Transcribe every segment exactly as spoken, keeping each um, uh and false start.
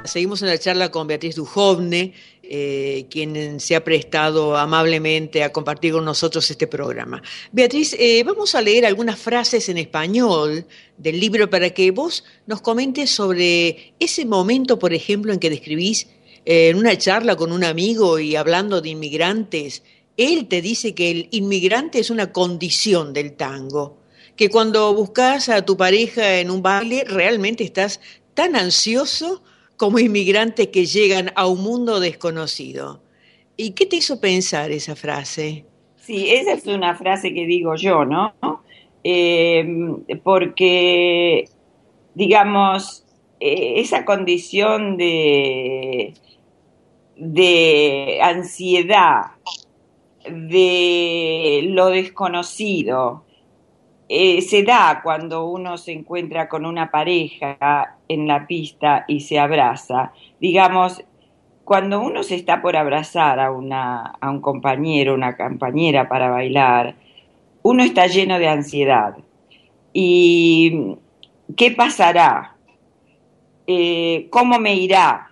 Seguimos en la charla con Beatriz Dujovne, eh, quien se ha prestado amablemente a compartir con nosotros este programa. Beatriz, eh, vamos a leer algunas frases en español del libro para que vos nos comentes sobre ese momento, por ejemplo, en que describís eh, en una charla con un amigo y hablando de inmigrantes, él te dice que el inmigrante es una condición del tango, que cuando buscas a tu pareja en un baile realmente estás tan ansioso como inmigrantes que llegan a un mundo desconocido. ¿Y qué te hizo pensar esa frase? Sí, esa es una frase que digo yo, ¿no? Eh, porque, digamos, eh, esa condición de, de ansiedad, de lo desconocido, eh, se da cuando uno se encuentra con una pareja en la pista y se abraza. Digamos, cuando uno se está por abrazar a, una, a un compañero, una compañera para bailar, uno está lleno de ansiedad. ¿Y qué pasará? Eh, ¿Cómo me irá?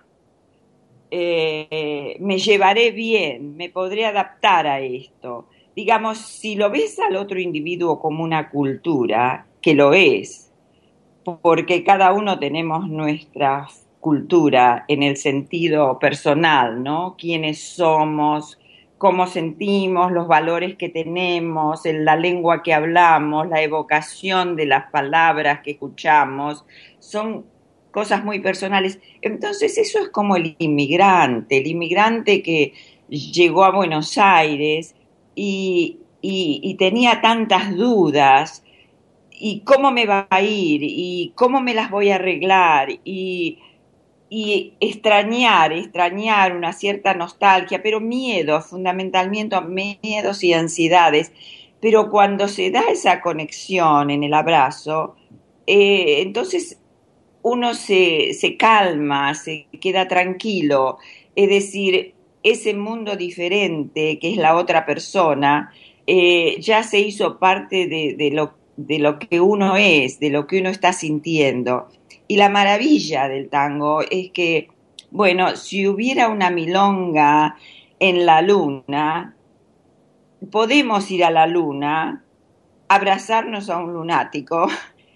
Eh, ¿Me llevaré bien? ¿Me podré adaptar a esto? Digamos, si lo ves al otro individuo como una cultura, que lo es, porque cada uno tenemos nuestra cultura en el sentido personal, ¿no? Quiénes somos, cómo sentimos, los valores que tenemos, en la lengua que hablamos, la evocación de las palabras que escuchamos, son cosas muy personales. Entonces eso es como el inmigrante, el inmigrante que llegó a Buenos Aires y, y, y tenía tantas dudas, y cómo me va a ir, y cómo me las voy a arreglar, y, y extrañar, extrañar una cierta nostalgia, pero miedos, fundamentalmente miedos y ansiedades. Pero cuando se da esa conexión en el abrazo, eh, entonces uno se, se calma, se queda tranquilo, es decir, ese mundo diferente que es la otra persona, eh, ya se hizo parte de, de, lo, de lo que uno es, de lo que uno está sintiendo. Y la maravilla del tango es que, bueno, si hubiera una milonga en la luna, podemos ir a la luna, abrazarnos a un lunático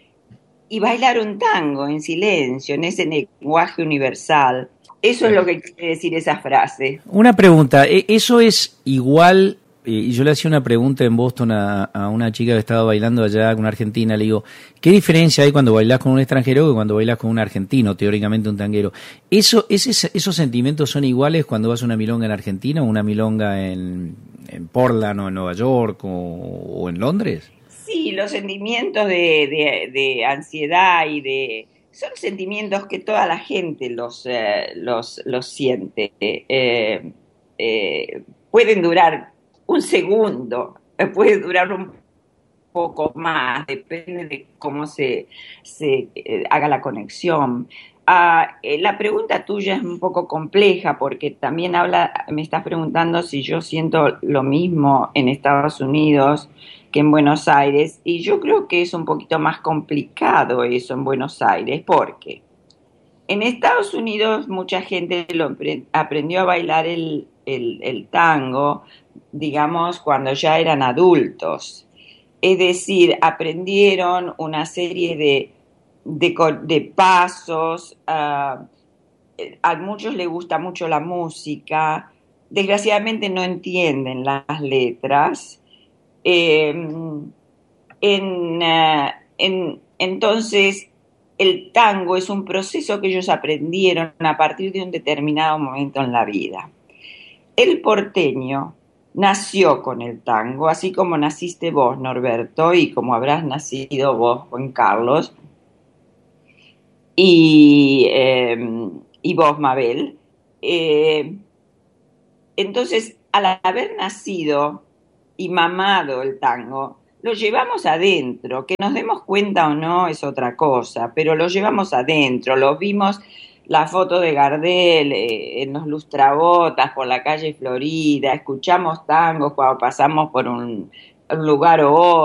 y bailar un tango en silencio, en ese lenguaje universal. Eso es lo que quiere decir esa frase. Una pregunta, ¿eso es igual? Y yo le hacía una pregunta en Boston a, a una chica que estaba bailando allá con una argentina, le digo, ¿qué diferencia hay cuando bailás con un extranjero que cuando bailás con un argentino, teóricamente un tanguero? ¿Eso, ese, ¿Esos sentimientos son iguales cuando vas a una milonga en Argentina o una milonga en, en Portland o en Nueva York o, o en Londres? Sí, los sentimientos de, de, de ansiedad y de... son sentimientos que toda la gente los, eh, los, los siente. Eh, eh, pueden durar un segundo, puede durar un poco más, depende de cómo se, se eh, haga la conexión. Ah, eh, la pregunta tuya es un poco compleja porque también habla, me estás preguntando si yo siento lo mismo en Estados Unidos que en Buenos Aires, y yo creo que es un poquito más complicado eso en Buenos Aires, porque en Estados Unidos mucha gente lo aprendió a bailar el, el, el tango, digamos, cuando ya eran adultos. Es decir, aprendieron una serie de, de, de pasos, uh, a muchos les gusta mucho la música, desgraciadamente no entienden las letras. Eh, en, uh, en, entonces, el tango es un proceso que ellos aprendieron a partir de un determinado momento en la vida. El porteño nació con el tango, así como naciste vos, Norberto, y como habrás nacido vos, Juan Carlos, y, eh, y vos, Mabel. Eh, entonces, al haber nacido y mamado el tango, lo llevamos adentro. Que nos demos cuenta o no es otra cosa, pero lo llevamos adentro. Lo vimos, la foto de Gardel eh, en los lustrabotas por la calle Florida, escuchamos tangos cuando pasamos por un, un lugar o otro.